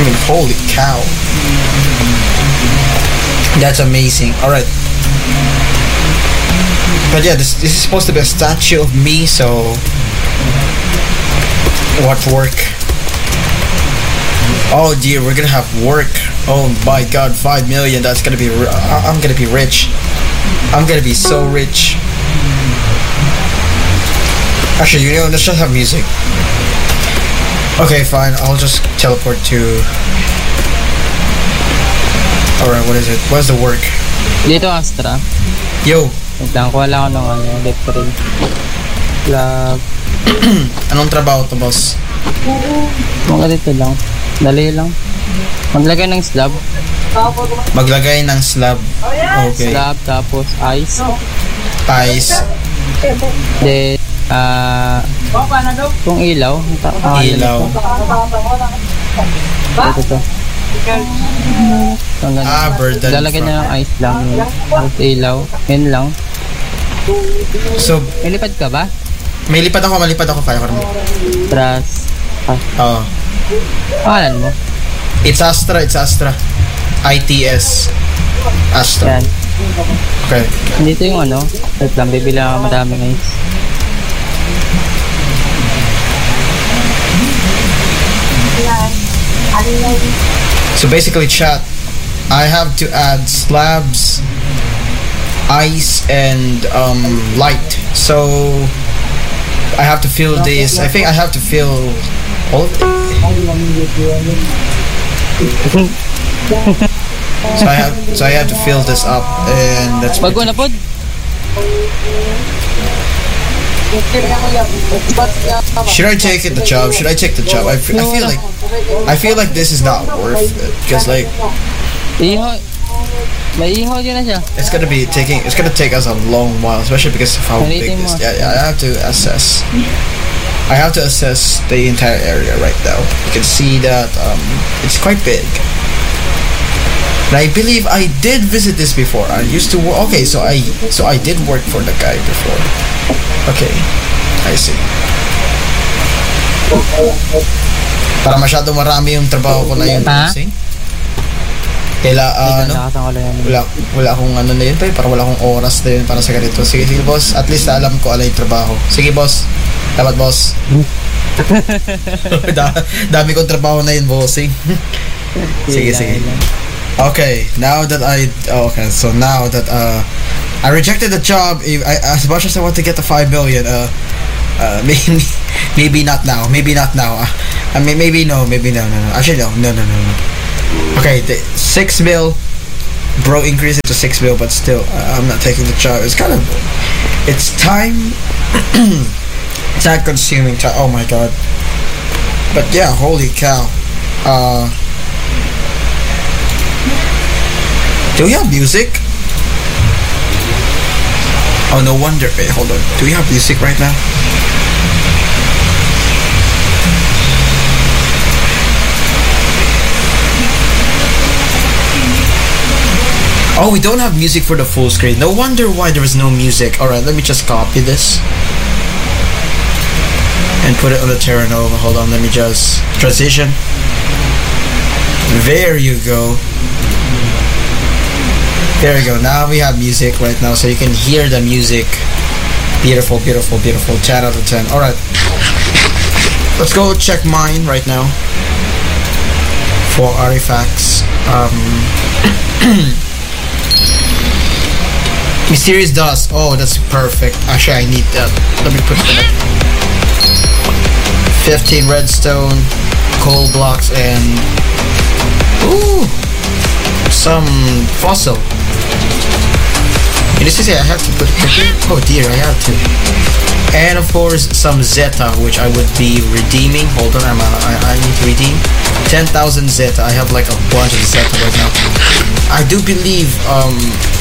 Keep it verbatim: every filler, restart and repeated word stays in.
mean, holy cow. That's amazing. Alright. But yeah, this, this is supposed to be a statue of me, so... What work? Oh dear, we're gonna have work. Oh my god, five million, that's gonna be... I'm gonna be rich. I'm gonna be so rich. Actually, you know, let's just have music. Okay, fine, I'll just teleport to... Alright, what is it? What's the work? Dito, Astra. Yo! Wait lang, kuha lang ako ng ano, electric. Lab. Anong trabaho to, boss? Mga dito lang. Dali lang. Maglagay ng slab. Maglagay ng slab. Okay. Slab, tapos ice. Ice. Then, ah... Uh, kung ilaw. Uh, ilaw. Ito to. Ah, burden. Lalagay na ng ice lang. Tapos ilaw. Yun lang. So, may lipad ka ba? May lipad ako, malipad ako. Kaya ko naman. Tras. Ah. Oo. Pangalan mo? It's Astra, it's Astra. I T S. Astra. Yan. Okay. Dito yung ano. Wait lang, bibili ako madaming ice. So basically, chat, I have to add slabs, ice, and um, light. So I have to fill this. I think I have to fill all of it. So I have, so I have to fill this up, and that's. Bago na pod. Should I take it the job? Should I take the job? I, f- I feel like I feel like this is not worth it because like iho, may iho din na siya. It's gonna be taking. It's gonna take us a long while, especially because of how big this. Yeah, yeah. I have to assess. I have to assess the entire area right now. You can see that um, it's quite big. And I believe I did visit this before. I used to work. Okay, so I so I did work for the guy before. Okay, I see. Para masyado marami yung trabaho ko na yun. Kasi Kaila, uh, ano? Wala, wala akong ano na yun pa, para wala akong oras na yun para sa ganito. Sige, sige boss, at least alam ko alay trabaho. Sige boss, dapat boss. da, dami kong trabaho na yun, bossing. Sige, sige. Okay, now that I, oh, okay, so now that uh, I rejected the job, I, as much as I want to get the five million, uh, uh, maybe, maybe not now, maybe not now. Uh, I mean, maybe no, maybe no, no, no. Actually, no, no, no, no, no. Okay, the six mil, bro, increase it to six mil, but still, uh, I'm not taking the job. It's kind of, it's time, time consuming time. Oh my god. But yeah, holy cow. Uh, do we have music? Oh, no wonder. Wait, hold on. Do we have music right now? Oh, we don't have music for the full screen. No wonder why there is no music. Alright, let me just copy this and put it on the Terra Nova. Hold on, let me just transition. There you go. There we go. Now we have music right now, so you can hear the music. Beautiful, beautiful, beautiful. ten out of ten. Alright. Let's go check mine right now for artifacts. Um, Mysterious dust. Oh, that's perfect. Actually, I need that. Let me put that. fifteen redstone, coal blocks, and ooh, some fossil. You just say I have to put. Oh dear, I have to. And of course, some Zeta, which I would be redeeming. Hold on, I'm, I, I need to redeem ten thousand Zeta. I have like a bunch of Zeta right now. I do believe um.